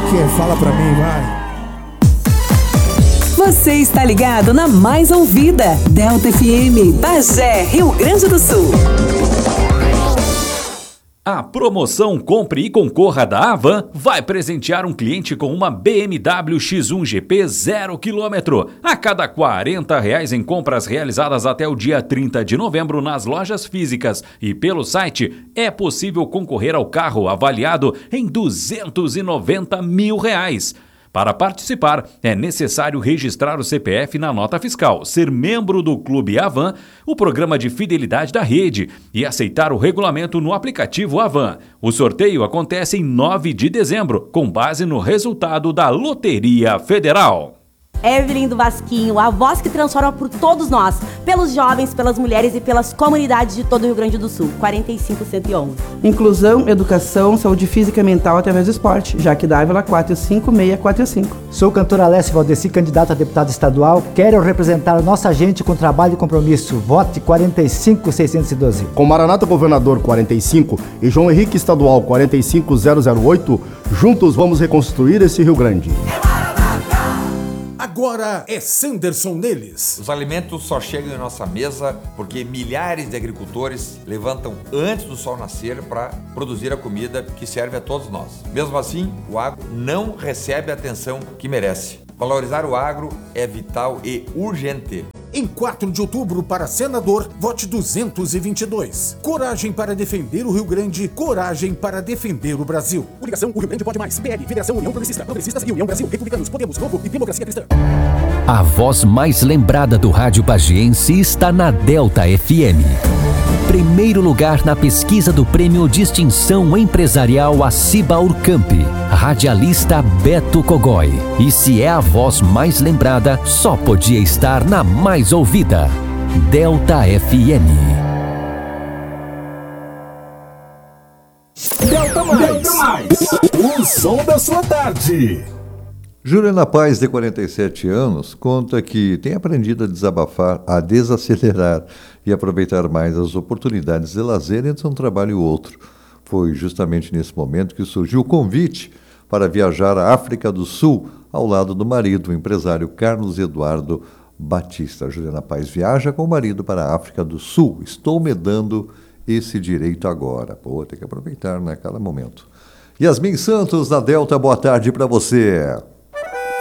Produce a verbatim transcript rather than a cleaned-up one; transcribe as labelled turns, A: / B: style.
A: que? Fala pra mim, vai.
B: Você está ligado na Mais Ouvida, Delta F M, Bagé, Rio Grande do Sul.
C: A promoção Compre e Concorra da Avan vai presentear um cliente com uma B M W X um G P zero quilômetro. A cada quarenta reais em compras realizadas até o dia trinta de novembro nas lojas físicas e pelo site, é possível concorrer ao carro avaliado em duzentos e noventa mil reais. Para participar, é necessário registrar o C P F na nota fiscal, ser membro do Clube Avan, o programa de fidelidade da rede, e aceitar o regulamento no aplicativo Avan. O sorteio acontece em nove de dezembro, com base no resultado da Loteria Federal.
D: Evelyn do Vasquinho, a voz que transforma por todos nós, pelos jovens, pelas mulheres e pelas comunidades de todo o Rio Grande do Sul. quarenta e cinco, cento e onze.
E: Inclusão, educação, saúde física e mental através do esporte. Jaque Dávila, quatro cinco seis quatro cinco.
F: Sou cantora Alessia Valdeci, candidata a deputada estadual. Quero representar nossa gente com trabalho e compromisso. Vote quarenta e cinco, seiscentos e doze.
G: Com Maranata Governador quarenta e cinco e João Henrique Estadual quarenta e cinco zero zero oito, juntos vamos reconstruir esse Rio Grande.
A: Agora é Sanderson neles.
H: Os alimentos só chegam em nossa mesa porque milhares de agricultores levantam antes do sol nascer para produzir a comida que serve a todos nós. Mesmo assim, o agro não recebe a atenção que merece. Valorizar o agro é vital e urgente.
A: Em quatro de outubro, para senador, vote duzentos e vinte e dois. Coragem para defender o Rio Grande, coragem para defender o Brasil. Coligação O Rio Grande Pode Mais, P L, Federação União Progressista, Progressistas e União Brasil, Republicanos, Podemos, Novo e Democracia Cristã.
I: A voz mais lembrada do rádio bagiense está na Delta F M. Primeiro lugar na pesquisa do Prêmio Distinção Empresarial Aciba Urcamp. Radialista Beto Cogói. E se é a voz mais lembrada, só podia estar na mais ouvida. Delta F M.
A: Delta Mais. Delta Mais. O som da sua tarde.
J: Juliana Paz, de quarenta e sete anos, conta que tem aprendido a desabafar, a desacelerar e aproveitar mais as oportunidades de lazer entre um trabalho e outro. Foi justamente nesse momento que surgiu o convite para viajar à África do Sul ao lado do marido, o empresário Carlos Eduardo Batista. Juliana Paz viaja com o marido para a África do Sul. Estou me dando esse direito agora. Pô, tem que aproveitar naquele momento. Yasmin Santos, da Delta, boa tarde para você.